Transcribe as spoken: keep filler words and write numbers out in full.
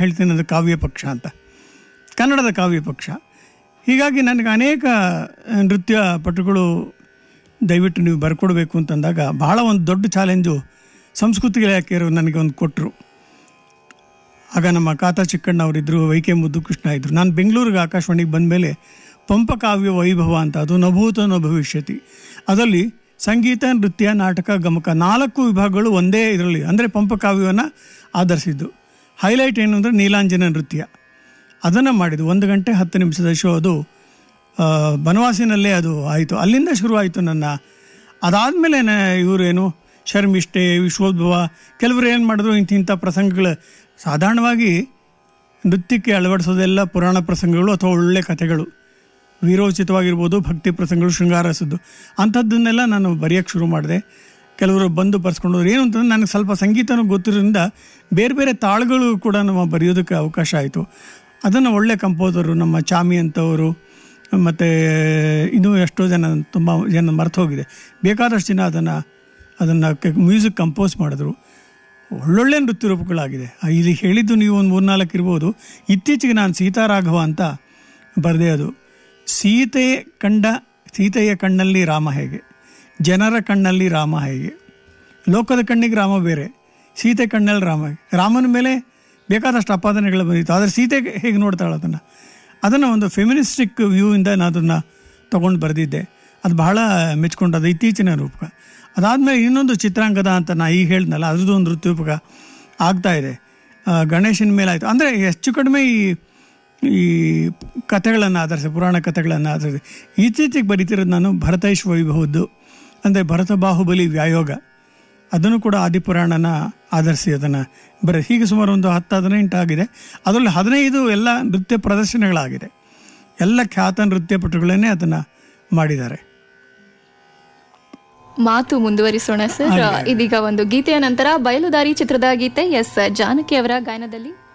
ಹೇಳ್ತೀನಿ ಅದು ಕಾವ್ಯ ಪಕ್ಷ ಅಂತ, ಕನ್ನಡದ ಕಾವ್ಯ ಪಕ್ಷ. ಹೀಗಾಗಿ ನನಗೆ ಅನೇಕ ನೃತ್ಯ ಪಟುಗಳು ದಯವಿಟ್ಟು ನೀವು ಬರ್ಕೊಡ್ಬೇಕು ಅಂತಂದಾಗ ಭಾಳ ಒಂದು ದೊಡ್ಡ ಚಾಲೆಂಜು ಸಂಸ್ಕೃತಿ ಇಲಾಖೆಯವರು ನನಗೆ ಒಂದು ಕೊಟ್ಟರು. ಆಗ ನಮ್ಮ ಕಾತಾ ಚಿಕ್ಕಣ್ಣ ಅವರಿದ್ದರು, ವೈ ಕೆ ಮುದ್ದುಕೃಷ್ಣ ಇದ್ದರು. ನಾನು ಬೆಂಗಳೂರಿಗೆ ಆಕಾಶವಾಣಿಗೆ ಬಂದಮೇಲೆ ಪಂಪಕಾವ್ಯ ವೈಭವ ಅಂತ, ಅದು ನಭೂತ ನ ಭವಿಷ್ಯತಿ, ಅದರಲ್ಲಿ ಸಂಗೀತ, ನೃತ್ಯ, ನಾಟಕ, ಗಮಕ ನಾಲ್ಕು ವಿಭಾಗಗಳು ಒಂದೇ ಇದರಲ್ಲಿ, ಅಂದರೆ ಪಂಪಕಾವ್ಯವನ್ನು ಆಧರಿಸಿದ್ದು. ಹೈಲೈಟ್ ಏನು ಅಂದರೆ ನೀಲಾಂಜನ ನೃತ್ಯ, ಅದನ್ನು ಮಾಡಿದ್ದು. ಒಂದು ಗಂಟೆ ಹತ್ತು ನಿಮಿಷದ ಶೋ ಅದು ಬನವಾಸಿನಲ್ಲೇ ಅದು ಆಯಿತು. ಅಲ್ಲಿಂದ ಶುರುವಾಯಿತು ನನ್ನ. ಅದಾದಮೇಲೆ ಇವರೇನು ಶರ್ಮಿಷ್ಠೆ, ವಿಶ್ವೋದ್ಭವ, ಕೆಲವರು ಏನು ಮಾಡಿದ್ರು, ಇಂಥ ಇಂಥ ಪ್ರಸಂಗಗಳು ಸಾಧಾರಣವಾಗಿ ನೃತ್ಯಕ್ಕೆ ಅಳವಡಿಸೋದೆಲ್ಲ ಪುರಾಣ ಪ್ರಸಂಗಗಳು ಅಥವಾ ಒಳ್ಳೆ ಕಥೆಗಳು, ವೀರೋಚಿತವಾಗಿರ್ಬೋದು, ಭಕ್ತಿ ಪ್ರಸಂಗಗಳು, ಶೃಂಗಾರಸದ್ದು ಅಂಥದ್ದನ್ನೆಲ್ಲ ನಾನು ಬರೆಯೋಕ್ಕೆ ಶುರು ಮಾಡಿದೆ. ಕೆಲವರು ಬಂದು ಬರ್ಸ್ಕೊಂಡವ್ರು. ಏನು ಅಂತಂದರೆ ನನಗೆ ಸ್ವಲ್ಪ ಸಂಗೀತನೂ ಗೊತ್ತಿರೋದ್ರಿಂದ ಬೇರೆ ಬೇರೆ ತಾಳುಗಳು ಕೂಡ ನಮ್ಮ ಬರೆಯೋದಕ್ಕೆ ಅವಕಾಶ ಆಯಿತು. ಅದನ್ನು ಒಳ್ಳೆ ಕಂಪೋಸರು ನಮ್ಮ ಚಾಮಿ ಅಂತವರು, ಮತ್ತು ಇನ್ನೂ ಎಷ್ಟೋ ಜನ, ತುಂಬ ಜನ ಮರೆತು ಹೋಗಿದೆ, ಬೇಕಾದಷ್ಟು ಜನ ಅದನ್ನು ಅದನ್ನು ಮ್ಯೂಸಿಕ್ ಕಂಪೋಸ್ ಮಾಡಿದ್ರು. ಒಳ್ಳೊಳ್ಳೆ ನೃತ್ಯ ರೂಪಗಳಾಗಿದೆ. ಇಲ್ಲಿ ಹೇಳಿದ್ದು ನೀವು ಒಂದು ಮೂರ್ನಾಲ್ಕು ಇರ್ಬೋದು. ಇತ್ತೀಚೆಗೆ ನಾನು ಸೀತಾರಾಘವ ಅಂತ ಬರೆದೆ. ಅದು ಸೀತೆ ಕಂಡ, ಸೀತೆಯ ಕಣ್ಣಲ್ಲಿ ರಾಮ ಹೇಗೆ, ಜನರ ಕಣ್ಣಲ್ಲಿ ರಾಮ ಹೇಗೆ, ಲೋಕದ ಕಣ್ಣಿಗೆ ರಾಮ ಬೇರೆ, ಸೀತೆ ಕಣ್ಣಲ್ಲಿ ರಾಮ ಹೇಗೆ, ರಾಮನ ಮೇಲೆ ಬೇಕಾದಷ್ಟು ಅಪಾದನೆಗಳು ಬಂದಿತ್ತು, ಆದರೆ ಸೀತೆ ಹೇಗೆ ನೋಡ್ತಾಳೆ ಅದನ್ನು ಅದನ್ನು ಒಂದು ಫೆಮಿನಿಸ್ಟಿಕ್ ವ್ಯೂವಿಂದ ನಾನು ಅದನ್ನು ತೊಗೊಂಡು ಬರೆದಿದ್ದೆ. ಅದು ಬಹಳ ಮೆಚ್ಕೊಂಡು, ಅದು ಇತ್ತೀಚಿನ ರೂಪಕ. ಅದಾದಮೇಲೆ ಇನ್ನೊಂದು ಚಿತ್ರಾಂಗದ ಅಂತ ನಾ ಈಗ ಹೇಳಿದ್ನಲ್ಲ, ಅದ್ರದ್ದು ಒಂದು ನೃತ್ಯ ರೂಪಕ ಆಗ್ತಾಯಿದೆ. ಗಣೇಶನ ಮೇಲೆ ಆಯಿತು. ಅಂದರೆ ಹೆಚ್ಚು ಕಡಿಮೆ ಈ ಈ ಕಥೆಗಳನ್ನು ಆಧರಿಸಿ, ಪುರಾಣ ಕಥೆಗಳನ್ನು ಆಧರಿಸಿ ಇತ್ತೀಚೆಗೆ ಬರೀತಿರೋದು ನಾನು ಭರತೈಷ್ ವೈಭವದ್ದು, ಅಂದರೆ ಭರತ ಬಾಹುಬಲಿ ವ್ಯಾಯೋಗ, ಅದನ್ನು ಕೂಡ ಆದಿಪುರಾಣನ ಆಧರಿಸಿ ಅದನ್ನು ಬರೀ. ಹೀಗೆ ಸುಮಾರು ಒಂದು ಹತ್ತು ಹದಿನೆಂಟು ಆಗಿದೆ. ಅದರಲ್ಲಿ ಹದಿನೈದು ಎಲ್ಲ ನೃತ್ಯ ಪ್ರದರ್ಶನಗಳಾಗಿದೆ. ಎಲ್ಲ ಖ್ಯಾತ ನೃತ್ಯ ಪಟುಗಳನ್ನೇ ಅದನ್ನು ಮಾಡಿದ್ದಾರೆ. ಮಾತು ಮುಂದುವರಿಸೋಣ ಸರ್. ಇದೀಗ ಒಂದು ಗೀತೆಯ ನಂತರ ಬಯಲುದಾರಿ ಚಿತ್ರದ ಗೀತೆ ಎಸ್ ಜಾನಕಿ ಅವರ ಗಾಯನದಲ್ಲಿ